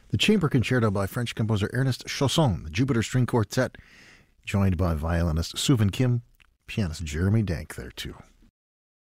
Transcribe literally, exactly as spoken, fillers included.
The Chamber Concerto by French composer Ernest Chausson, the Jupiter String Quartet, joined by violinist Suvin Kim, pianist Jeremy Dank there too.